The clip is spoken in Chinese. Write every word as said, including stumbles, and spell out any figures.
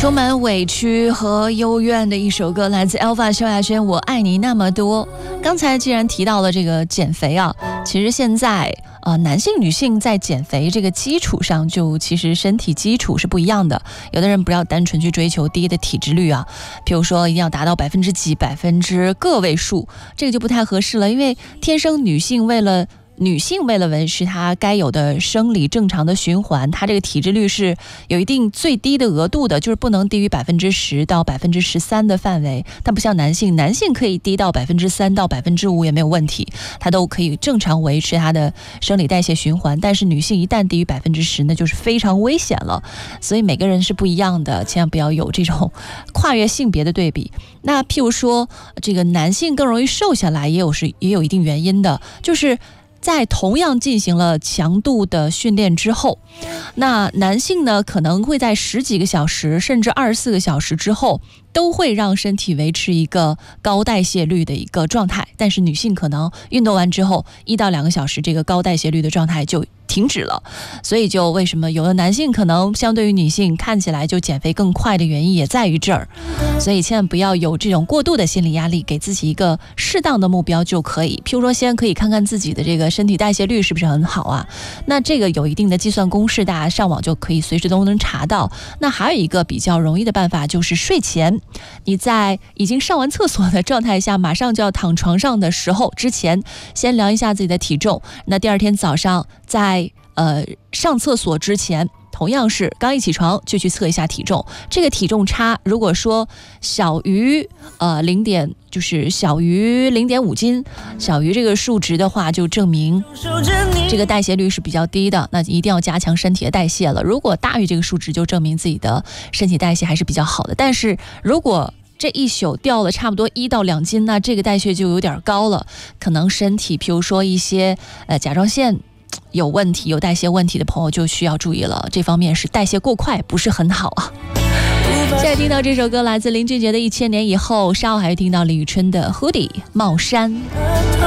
充满委屈和幽怨的一首歌，来自 Alpha 萧亚轩《我爱你那么多》。刚才既然提到了这个减肥啊，其实现在呃，男性女性在减肥这个基础上，就其实身体基础是不一样的。有的人不要单纯去追求低的体脂率啊，比如说一定要达到百分之几、百分之个位数，这个就不太合适了，因为天生女性为了女性为了维持她该有的生理正常的循环，她这个体脂率是有一定最低的额度的，就是不能低于百分之十到百分之十三的范围。但不像男性，男性可以低到百分之三到百分之五也没有问题，他都可以正常维持他的生理代谢循环。但是女性一旦低于百分之十，那就是非常危险了。所以每个人是不一样的，千万不要有这种跨越性别的对比。那譬如说，这个男性更容易瘦下来，也有是也有一定原因的，就是在同样进行了强度的训练之后，那男性呢可能会在十几个小时甚至二十四个小时之后都会让身体维持一个高代谢率的一个状态，但是女性可能运动完之后一到两个小时这个高代谢率的状态就停止了。所以就为什么有的男性可能相对于女性看起来就减肥更快的原因也在于这儿。所以千万不要有这种过度的心理压力，给自己一个适当的目标就可以。譬如说先可以看看自己的这个身体代谢率是不是很好啊，那这个有一定的计算公式，大家上网就可以随时都能查到。那还有一个比较容易的办法，就是睡前你在已经上完厕所的状态下，马上就要躺床上的时候之前先量一下自己的体重，那第二天早上在呃上厕所之前同样是刚一起床就去测一下体重，这个体重差如果说小于呃零点就是小于零点五斤，小于这个数值的话，就证明这个代谢率是比较低的，那一定要加强身体的代谢了。如果大于这个数值，就证明自己的身体代谢还是比较好的。但是如果这一宿掉了差不多一到两斤，那这个代谢就有点高了，可能身体譬如说一些呃甲状腺有问题、有代谢问题的朋友就需要注意了，这方面是代谢过快，不是很好啊。现在听到这首歌来自林俊杰的《一千年以后》，稍后还会听到李宇春的《Hoodie 帽衫》。